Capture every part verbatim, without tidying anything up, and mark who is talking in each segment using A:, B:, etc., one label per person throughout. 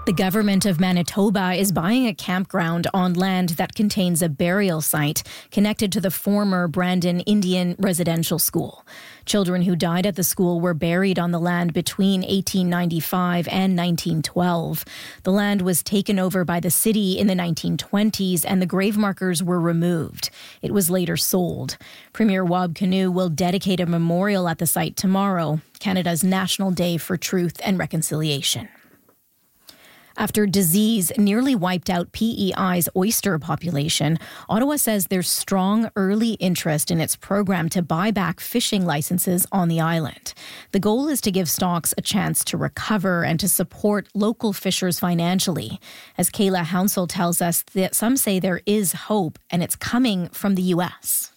A: The government of Manitoba is buying a campground on land that contains a burial site connected to the former Brandon Indian Residential School. Children who died at the school were buried on the land between eighteen ninety-five and nineteen twelve. The land was taken over by the city in the nineteen twenties and the grave markers were removed. It was later sold. Premier Wab Kinew will dedicate a memorial at the site tomorrow, Canada's National Day for Truth and Reconciliation. After disease nearly wiped out P E I's oyster population, Ottawa says there's strong early interest in its program to buy back fishing licenses on the island. The goal is to give stocks a chance to recover and to support local fishers financially. As Kayla Hounsell tells us, that some say there is hope, and it's coming from the U S.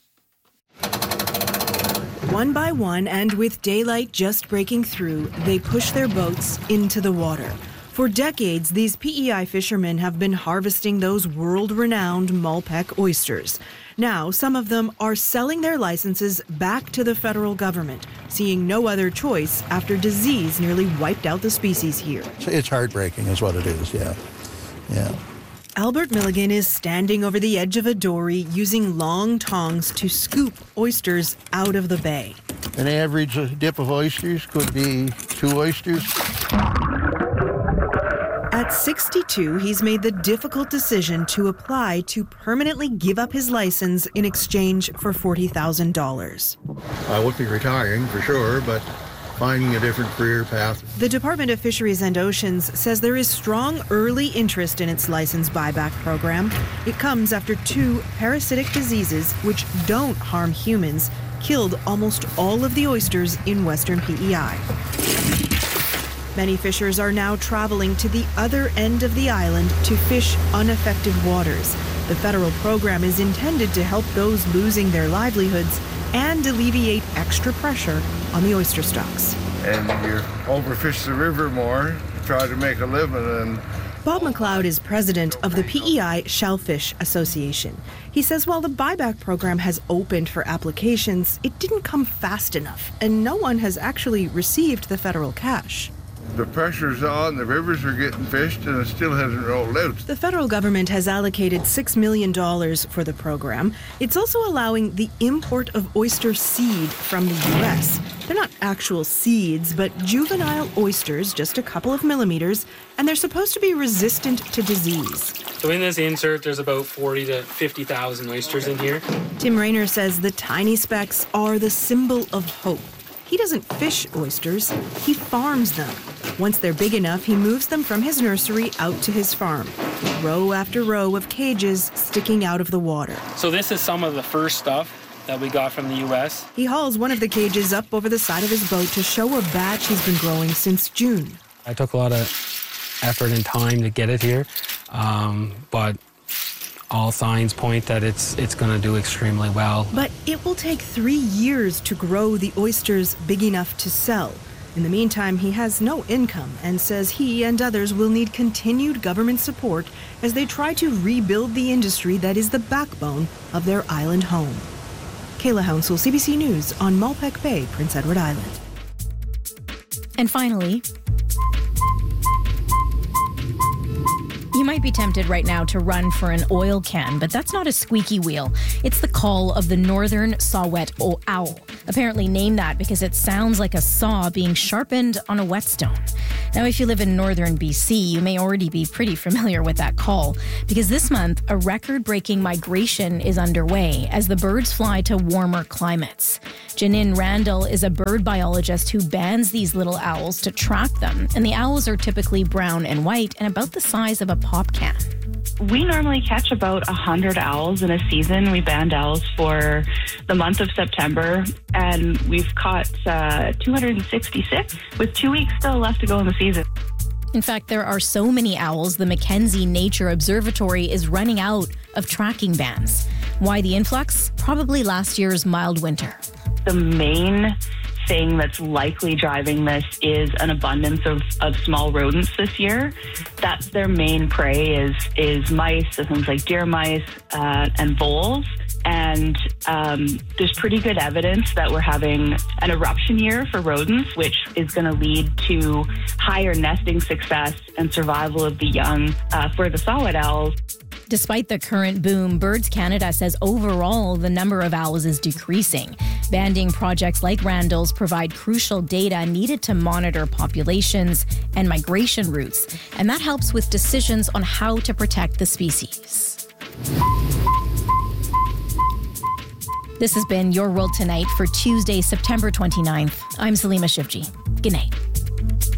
B: One by one, and with daylight just breaking through, they push their boats into the water. For decades, these P E I fishermen have been harvesting those world-renowned Malpeque oysters. Now, some of them are selling their licenses back to the federal government, seeing no other choice after disease nearly wiped out the species here.
C: It's heartbreaking is what it is, yeah. Yeah.
B: Albert Milligan is standing over the edge of a dory using long tongs to scoop oysters out of the bay.
C: An average dip of oysters could be two oysters.
B: At sixty-two, he's made the difficult decision to apply to permanently give up his license in exchange for forty thousand dollars.
C: I would be retiring for sure, but finding a different career path.
B: The Department of Fisheries and Oceans says there is strong early interest in its license buyback program. It comes after two parasitic diseases, which don't harm humans, killed almost all of the oysters in western P E I. Many fishers are now traveling to the other end of the island to fish unaffected waters. The federal program is intended to help those losing their livelihoods and alleviate extra pressure on the oyster stocks.
D: And you overfish the river more, try to make a living. And
B: Bob McLeod is president of the P E I Shellfish Association. He says while the buyback program has opened for applications, it didn't come fast enough, and no one has actually received the federal cash.
D: The pressure's on, the rivers are getting fished, and it still hasn't rolled out.
B: The federal government has allocated six million dollars for the program. It's also allowing the import of oyster seed from the U S. They're not actual seeds, but juvenile oysters, just a couple of millimeters, and they're supposed to be resistant to disease.
E: So in this insert, there's about forty to fifty thousand oysters in here.
B: Tim Rayner says the tiny specks are the symbol of hope. He doesn't fish oysters, he farms them. Once they're big enough, he moves them from his nursery out to his farm. Row after row of cages sticking out of the water.
E: So this is some of the first stuff that we got from the U S.
B: He hauls one of the cages up over the side of his boat to show a batch he's been growing since June.
E: I took a lot of effort and time to get it here, um, but all signs point that it's it's going to do extremely well.
B: But it will take three years to grow the oysters big enough to sell. In the meantime, he has no income and says he and others will need continued government support as they try to rebuild the industry that is the backbone of their island home. Kayla Hounsell, C B C News on Malpeque Bay, Prince Edward Island.
A: And finally, you might be tempted right now to run for an oil can, but that's not a squeaky wheel. It's the call of the northern saw-whet owl, apparently named that because it sounds like a saw being sharpened on a whetstone. Now, if you live in northern B C, you may already be pretty familiar with that call, because this month, a record-breaking migration is underway as the birds fly to warmer climates. Janine Randall is a bird biologist who bands these little owls to track them, and the owls are typically brown and white and about the size of a pop can.
F: We normally catch about one hundred owls in a season. We band owls for the month of September, and we've caught uh, two hundred sixty-six with two weeks still left to go in the season.
A: In fact, there are so many owls, the Mackenzie Nature Observatory is running out of tracking bands. Why the influx? Probably last year's mild winter.
F: The main thing that's likely driving this is an abundance of, of small rodents this year. That's their main prey is is mice, so things like deer mice uh, and voles. And um, there's pretty good evidence that we're having an eruption year for rodents, which is going to lead to higher nesting success and survival of the young uh, for the saw-whet owls.
A: Despite the current boom, Birds Canada says overall the number of owls is decreasing. Banding projects like Randall's provide crucial data needed to monitor populations and migration routes, and that helps with decisions on how to protect the species. This has been Your World Tonight for Tuesday, September twenty-ninth. I'm Salima Shivji. Good night.